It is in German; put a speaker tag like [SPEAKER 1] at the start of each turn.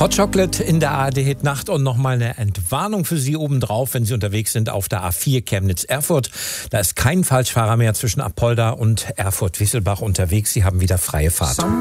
[SPEAKER 1] Hot Chocolate in der ARD-Hit-Nacht und nochmal eine Entwarnung für Sie obendrauf, wenn Sie unterwegs sind auf der A4 Chemnitz-Erfurt. Da ist kein Falschfahrer mehr zwischen Apolda und Erfurt-Wisselbach unterwegs. Sie haben wieder freie Fahrt.